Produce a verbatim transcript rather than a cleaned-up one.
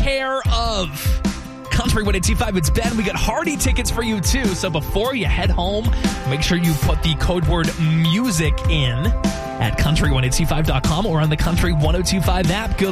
care of. Country one eighty-five, it's Ben. We got Hardy tickets for you, too. So before you head home, make sure you put the code word music in at country one eighty-five dot com or on the Country one oh two five app. Good